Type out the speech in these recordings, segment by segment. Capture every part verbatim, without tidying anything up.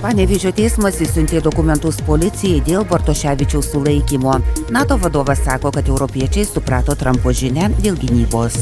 Panevėžio teismas išsiuntė dokumentus policijai dėl Bartoševičiaus sulaikymo. NATO vadovas sako, kad europiečiai suprato Trumpo žinią dėl gynybos.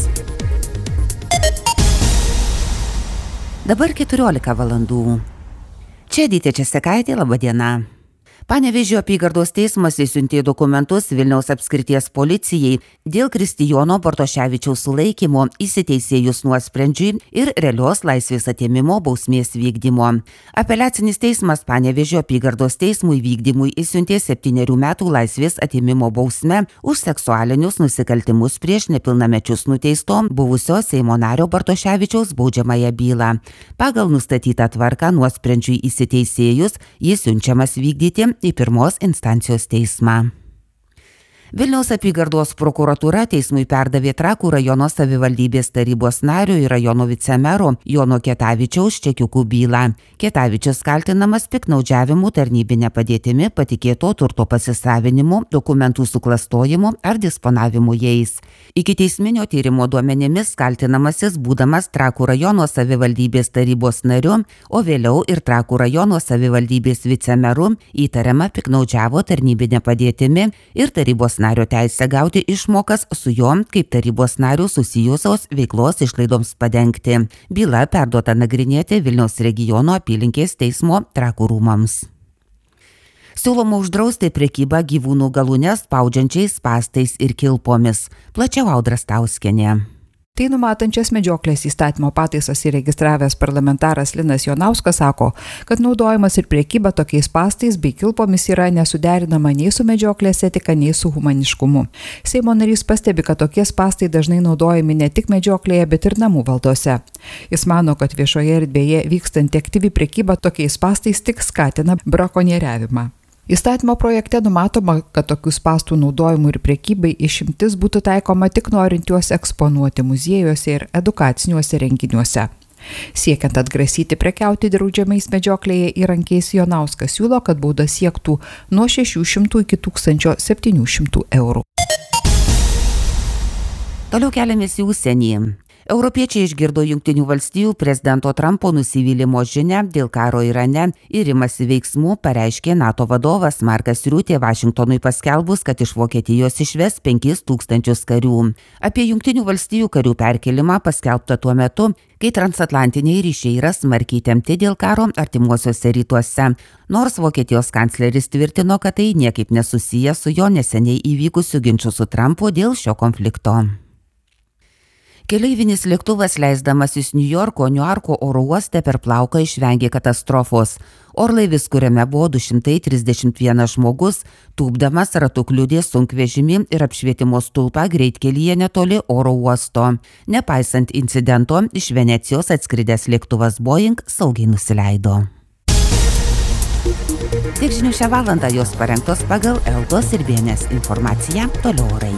Dabar keturiolika valandų. Čia Dytė Česekaitė, laba diena. Panevėžio apygardos teismas išsiuntė dokumentus Vilniaus apskrities policijai dėl Kristijono Bartoševičiaus sulaikymo įsiteisėjus nuosprendžiui ir realios laisvės atėmimo bausmės vykdymo. Apeliacinis teismas Panevėžio apygardos teismui vykdymui išsiuntė septynerių metų laisvės atėmimo bausmę už seksualinius nusikaltimus prieš nepilnamečius nuteisto buvusio Seimo nario Bartoševičiaus baudžiamąją bylą. Pagal nustatytą tvarką nuosprendžiui įsiteisėjus jis siunčiamas vykdyti į pirmos instancijos teismą. Vilniaus apygardos prokuratūra teismui perdavė Trakų rajono savivaldybės tarybos nario ir rajono vicemero Jono Kietavičiaus čekiukų bylą. Kietavičius kaltinamas piktnaudžiavimu tarnybine padėtimi, patikėto turto pasisavinimu, dokumentų suklastojimu ar disponavimu jais. Ikiteisminio tyrimo duomenimis kaltinamasis būdamas Trakų rajono savivaldybės tarybos nariu, o vėliau ir Trakų rajono savivaldybės vicemeru įtariama piktnaudžiavo tarnybine padėtimi ir tarybos nario teisę gauti išmokas su juo kaip tarybos narių susijusios veiklos išlaidoms padengti. Byla perduota nagrinėti Vilniaus regiono apylinkės teismo Trakų rūmams. Siūloma uždrausti prekybą gyvūnų galūnes spaudžiančiais spąstais ir kilpomis. Plačiau Audra Stauskienė. Tai numatančias medžioklės įstatymo pataisas įregistravęs parlamentaras Linas Jonauskas sako, kad naudojimas ir prekyba tokiais spąstais bei kilpomis yra nesuderinama nei su medžioklės etika, nei su humaniškumu. Seimo narys pastebi, kad tokie spąstai dažnai naudojami ne tik medžioklėje, bet ir namų valdose. Jis mano, kad viešoje erdvėje vykstanti aktyvi prekyba tokiais spąstais tik skatina brakonieriavimą. Įstatymo projekte numatoma, kad tokių spąstų naudojimų ir prekybai išimtis būtų taikoma tik norint juos eksponuoti muziejuose ir edukaciniuose renginiuose. Siekiant atgrasyti prekiauti draudžiamais medžioklėje įrankiais, Jonauskas siūlo, kad bauda siektų nuo šešių šimtų iki tūkstančio septynių šimtų eurų. Toliau keliamės į užsienį. Europiečiai išgirdo Jungtinių valstijų prezidento Trumpo nusivylimo žinią dėl karo Irane ir imasi veiksmų, pareiškė NATO vadovas Markas Riutė Vašingtonui paskelbus, kad iš Vokietijos išves penkis tūkstančius karių. Apie Jungtinių valstijų karių perkelimą paskelbta tuo metu, kai transatlantiniai ryšiai yra smarkiai tempti dėl karo artimuosiuose rytuose. Nors Vokietijos kancleris tvirtino, kad tai niekaip nesusiję su jo neseniai įvykusiu ginču su Trumpu dėl šio konflikto. Keleivinis lėktuvas leisdamasis Niujorko Niuarko oro uoste per plauką išvengė katastrofos. Orlaivis, kuriame buvo du šimtai trisdešimt vienas žmogus, tūpdamas ratu kliudė sunkvežimį ir apšvietimo stulpą greitkelyje netoli oro uosto. Nepaisant incidento, iš Venecijos atskridęs lėktuvas Boeing saugiai nusileido. Tiek žinių šią valandą, jos parengtos pagal Eltos ir B N S informaciją. Toliau orai.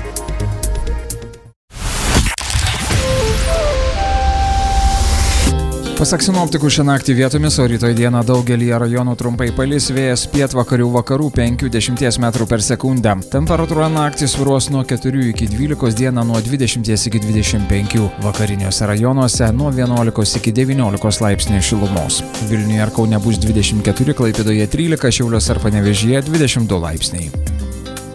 Pasak sinoptikų, šią naktį vietomis, o rytoj dieną daugelyje rajonų trumpai palis, vėjas pietvakarių vakarų penkių iki dešimties metrų per sekundę. Temperatūra naktį svyruos nuo keturių iki dvylikos, dieną nuo dvidešimties iki dvidešimt penkių. Vakariniuose rajonuose nuo vienuolikos iki devyniolikos laipsnių šilumos. Vilniuje ir Kaune bus dvidešimt keturi, Klaipėdoje trylika, Šiauliuose ir Panevėžyje dvidešimt du laipsniai.